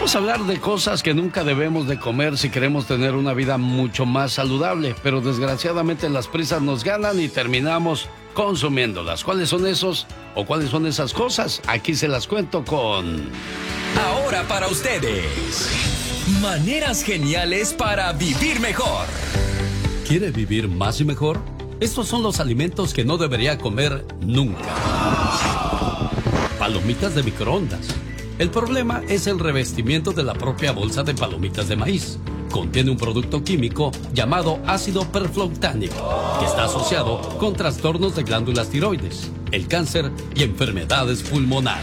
Vamos a hablar de cosas que nunca debemos de comer si queremos tener una vida mucho más saludable, pero desgraciadamente las prisas nos ganan y terminamos consumiéndolas. ¿Cuáles son esos o cuáles son esas cosas? Aquí se las cuento con... Ahora para ustedes, maneras geniales para vivir mejor. ¿Quiere vivir más y mejor? Estos son los alimentos que no debería comer nunca. Palomitas de microondas. El problema es el revestimiento de la propia bolsa de palomitas de maíz. Contiene un producto químico llamado ácido perfluoránico, que está asociado con trastornos de glándulas tiroides, el cáncer y enfermedades pulmonares.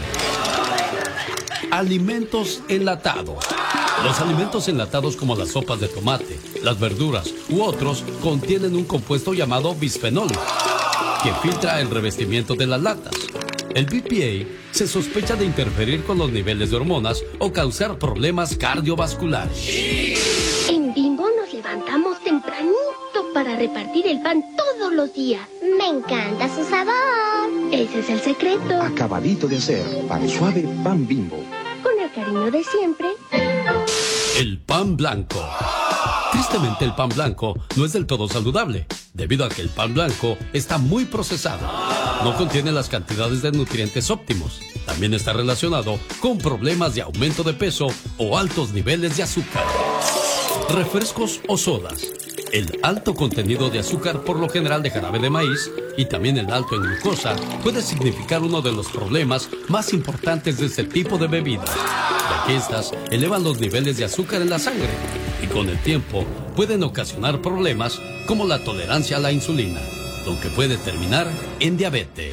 Alimentos enlatados. Los alimentos enlatados como las sopas de tomate, las verduras u otros contienen un compuesto llamado bisfenol, que filtra el revestimiento de las latas. El BPA se sospecha de interferir con los niveles de hormonas o causar problemas cardiovasculares. En Bimbo nos levantamos tempranito para repartir el pan todos los días. Me encanta su sabor. Ese es el secreto. Acabadito de hacer, pan suave, pan Bimbo. Con el cariño de siempre. El pan blanco. Tristemente, el pan blanco no es del todo saludable, debido a que el pan blanco está muy procesado. No contiene las cantidades de nutrientes óptimos. También está relacionado con problemas de aumento de peso o altos niveles de azúcar. Refrescos o sodas. El alto contenido de azúcar, por lo general de jarabe de maíz, y también el alto en glucosa, puede significar uno de los problemas más importantes de este tipo de bebidas, ya que estas elevan los niveles de azúcar en la sangre y con el tiempo pueden ocasionar problemas como la tolerancia a la insulina, lo que puede terminar en diabetes.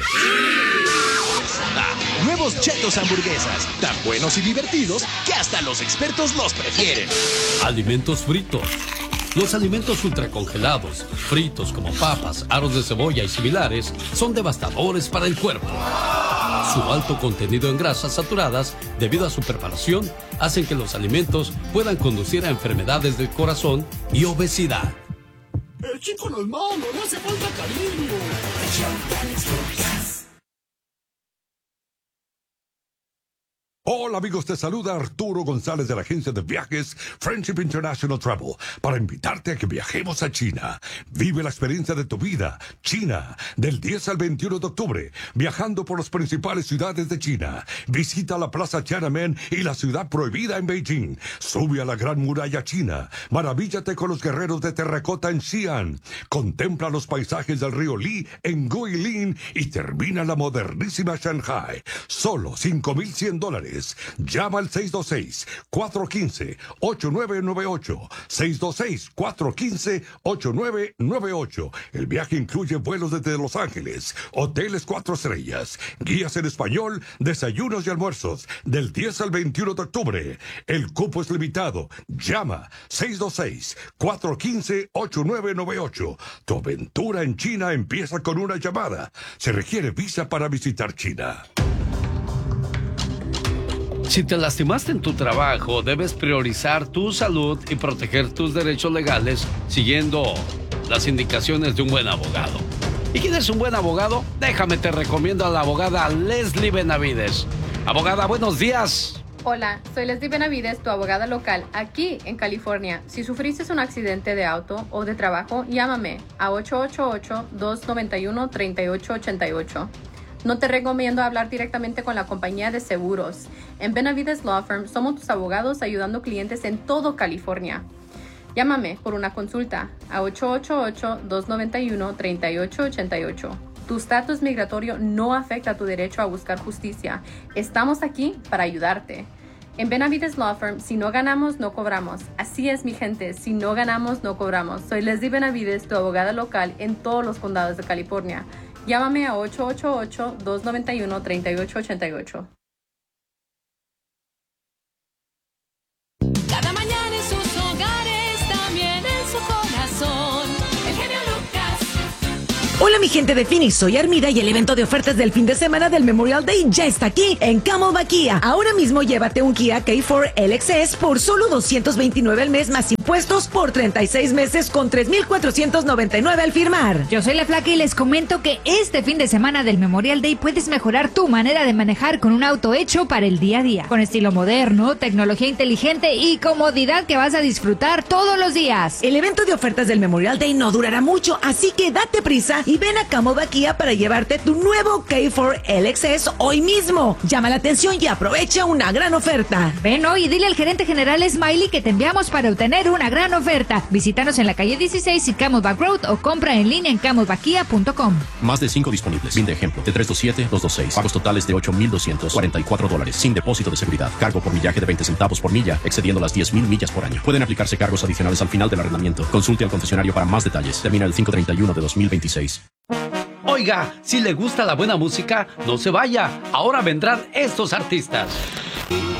Nuevos Chetos hamburguesas, tan buenos y divertidos que hasta los expertos los prefieren. Alimentos fritos. Los alimentos ultracongelados, fritos como papas, aros de cebolla y similares, son devastadores para el cuerpo. Su alto contenido en grasas saturadas, debido a su preparación, hacen que los alimentos puedan conducir a enfermedades del corazón y obesidad. El chico no es malo, le hace falta cariño. Hola amigos, te saluda Arturo González de la agencia de viajes Friendship International Travel para invitarte a que viajemos a China. Vive la experiencia de tu vida, China, del 10 al 21 de octubre, viajando por las principales ciudades de China. Visita la Plaza Tiananmen y la Ciudad Prohibida en Beijing. Sube a la Gran Muralla China. Maravíllate con los guerreros de terracota en Xi'an. Contempla los paisajes del río Li en Guilin y termina la modernísima Shanghai. Solo $5,100. Llama al 626-415-8998. 626-415-8998. El viaje incluye vuelos desde Los Ángeles, hoteles 4 estrellas, guías en español, desayunos y almuerzos, del 10 al 21 de octubre. El cupo es limitado. Llama 626-415-8998. Tu aventura en China empieza con una llamada. Se requiere visa para visitar China. Si te lastimaste en tu trabajo, debes priorizar tu salud y proteger tus derechos legales siguiendo las indicaciones de un buen abogado. ¿Y quién es un buen abogado? Déjame te recomiendo a la abogada Leslie Benavides. Abogada, buenos días. Hola, soy Leslie Benavides, tu abogada local, aquí en California. Si sufriste un accidente de auto o de trabajo, llámame a 888-291-3888. No te recomiendo hablar directamente con la compañía de seguros. En Benavides Law Firm somos tus abogados ayudando clientes en todo California. Llámame por una consulta a 888-291-3888. Tu estatus migratorio no afecta tu derecho a buscar justicia. Estamos aquí para ayudarte. En Benavides Law Firm, si no ganamos, no cobramos. Así es, mi gente, si no ganamos, no cobramos. Soy Leslie Benavides, tu abogada local en todos los condados de California. Llámame a 888-291-3888. Cada mañana en sus hogares, también en su corazón. El genio Lucas. Hola Hola mi gente de Phoenix, soy Armida y el evento de ofertas del fin de semana del Memorial Day ya está aquí en Camelback Kia. Ahora mismo llévate un Kia K4 LXS por solo $229 al mes más impuestos por 36 meses con $3,499 al firmar. Yo soy la Flaca y les comento que este fin de semana del Memorial Day puedes mejorar tu manera de manejar con un auto hecho para el día a día, con estilo moderno, tecnología inteligente y comodidad que vas a disfrutar todos los días. El evento de ofertas del Memorial Day no durará mucho, así que date prisa y ven a Camelback Kia para llevarte tu nuevo K4 LXS hoy mismo. Llama la atención y aprovecha una gran oferta. Ven hoy y dile al gerente general Smiley que te enviamos para obtener una gran oferta. Visítanos en la calle 16 y Camelback Road o compra en línea en camelbackkia.com. Más de 5 disponibles. Fin de ejemplo. De 327-226. Pagos totales de $8,244. Sin depósito de seguridad. Cargo por millaje de 20 centavos por milla, excediendo las 10,000 millas por año. Pueden aplicarse cargos adicionales al final del arrendamiento. Consulte al concesionario para más detalles. Termina el 5/31 de 2026. Oiga, si le gusta la buena música, no se vaya. Ahora vendrán estos artistas.